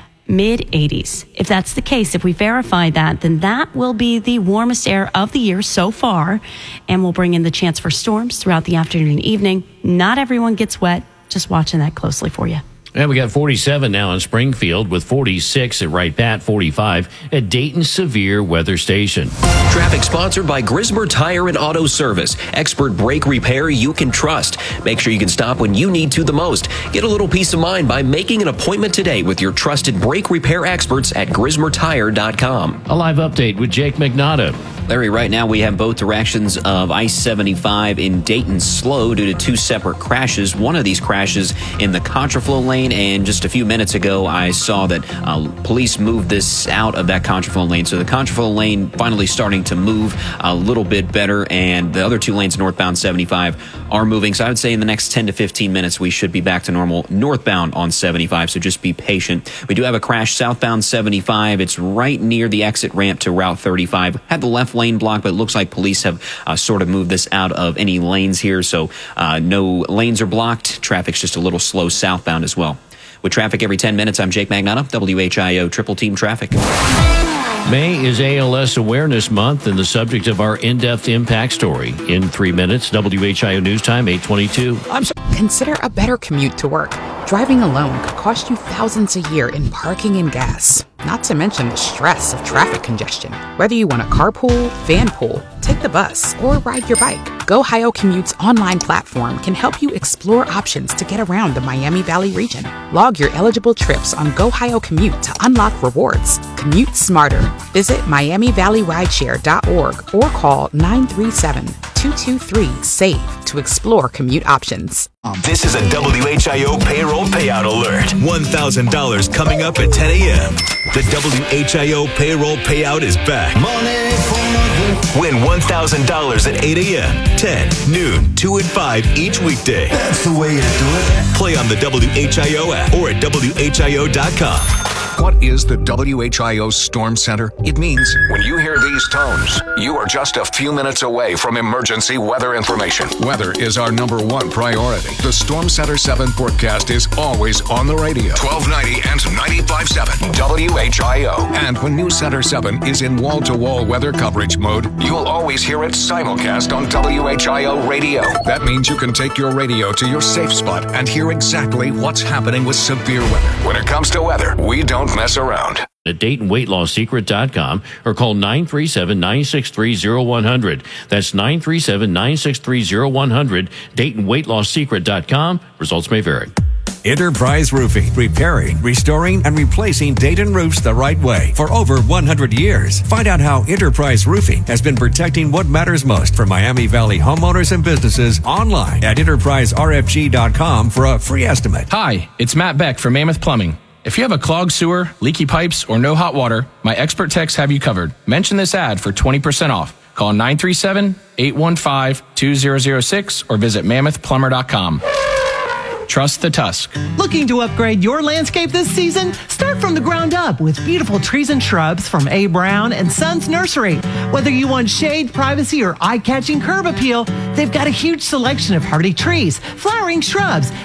Mid-80s. If that's the case, if we verify that, then that will be the warmest air of the year so far, and we'll bring in the chance for storms throughout the afternoon and evening. Not everyone gets wet. Just watching that closely for you. And we got 47 now in Springfield with 46 at Wright Pat, 45 at Dayton Severe Weather Station. Traffic sponsored by Grismer Tire and Auto Service. Expert brake repair you can trust. Make sure you can stop when you need to the most. Get a little peace of mind by making an appointment today with your trusted brake repair experts at GrismerTire.com. A live update with Jake McNaughton. Larry, right now we have both directions of I-75 in Dayton slow due to two separate crashes. One of these crashes in the contraflow lane, and just a few minutes ago I saw that police moved this out of that contraflow lane. So the contraflow lane finally starting to move a little bit better, and the other two lanes northbound 75 are moving. So I would say in the next 10 to 15 minutes we should be back to normal northbound on 75, so just be patient. We do have a crash southbound 75. It's right near the exit ramp to Route 35. Had the left lane blocked, but it looks like police have sort of moved this out of any lanes here, so no lanes are blocked. Traffic's just a little slow southbound as well. With traffic every 10 minutes, I'm Jake Magnotta, WHIO Triple Team Traffic. May is ALS Awareness Month and the subject of our in-depth impact story. In 3 minutes, WHIO News Time, 8:22. Consider a better commute to work. Driving alone could cost you thousands a year in parking and gas, not to mention the stress of traffic congestion. Whether you want to carpool, vanpool, take the bus, or ride your bike, GoHio Commute's online platform can help you explore options to get around the Miami Valley region. Log your eligible trips on GoHio Commute to unlock rewards. Commute smarter. Visit MiamiValleyRideshare.org or call 937-223-SAVE to explore commute options. This is a WHIO payroll payout alert. $1,000 coming up at 10 a.m. The WHIO payroll payout is back. Win $1,000 at 8 a.m., 10, noon, 2 and 5 each weekday. That's the way you do it. Play on the WHIO app or at WHIO.com. What is the WHIO Storm Center? It means when you hear these tones, you are just a few minutes away from emergency weather information. Weather is our number one priority. The Storm Center 7 forecast is always on the radio. 1290 and 95.7 WHIO. And when News Center 7 is in wall-to-wall weather coverage mode, you'll always hear it simulcast on WHIO radio. That means you can take your radio to your safe spot and hear exactly what's happening with severe weather. When it comes to weather, we don't mess around. At DaytonWeightLossSecret.com or call 937-963-0100. That's 937-963-0100. DaytonWeightLossSecret.com. Results may vary. Enterprise Roofing, repairing, restoring, and replacing Dayton roofs the right way for over 100 years. Find out how Enterprise Roofing has been protecting what matters most for Miami Valley homeowners and businesses online at enterpriserfg.com for a free estimate. Hi, it's Matt Beck from Mammoth Plumbing. If you have a clogged sewer, leaky pipes, or no hot water, my expert techs have you covered. Mention this ad for 20% off. Call 937-815-2006 or visit mammothplumber.com. Trust the Tusk. Looking to upgrade your landscape this season? Start from the ground up with beautiful trees and shrubs from A. Brown and Sons Nursery. Whether you want shade, privacy, or eye-catching curb appeal, they've got a huge selection of hardy trees, flowering shrubs,